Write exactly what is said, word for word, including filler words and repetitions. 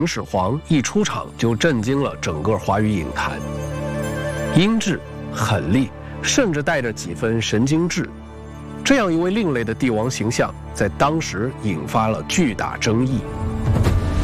始皇一出场就震惊了整个华语影坛，英质、狠厉，甚至带着几分神经质。这样一位另类的帝王形象，在当时引发了巨大争议。